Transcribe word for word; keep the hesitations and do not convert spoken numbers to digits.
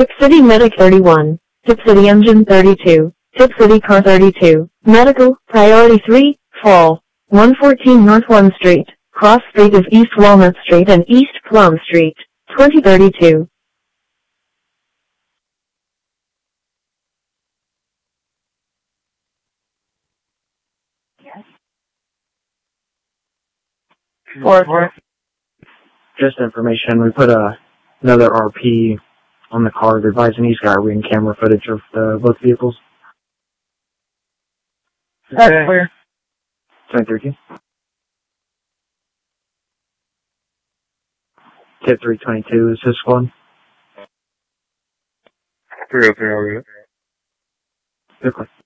Tip City Medic thirty-one, Tip City Engine thirty-two, Tip City Car thirty-two, Medical, Priority three, Fall, one fourteen North one Street, Cross Street is East Walnut Street and East Plum Street, twenty thirty-two. Four, four. Just information, we put a, another R P on the card advising he's got ring camera footage of the, both vehicles. That's clear. twenty thirteen. Tip three twenty-two is his squad. three oh three, all right. Good.